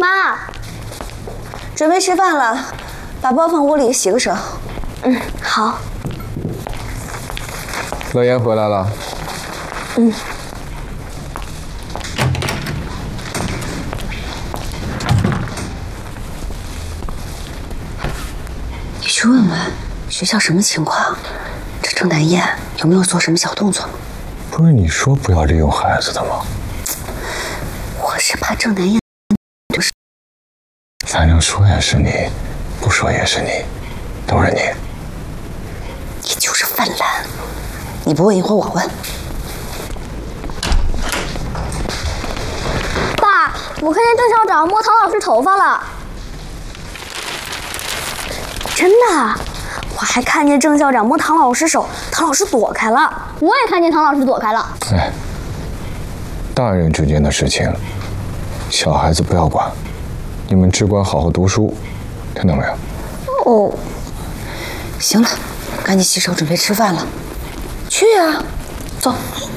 妈， 准备吃饭了，把包放屋里洗个手。 嗯，好。 乐言回来了。 嗯。你去问问学校什么情况，这郑南燕有没有做什么小动作？ 不是你说不要利用孩子的吗？ 我是怕郑南燕就是， 反正说也是你，不说也是你，都是你。 你就是泛滥，你不问一会儿我问。 爸，我看见郑校长摸唐老师头发了。真的？我还看见郑校长摸唐老师手，唐老师躲开了。我也看见唐老师躲开了。 哎，大人之间的事情，小孩子不要管，你们只管好好读书，听到没有？ 哦，行了，赶紧洗手准备吃饭了。去啊，走。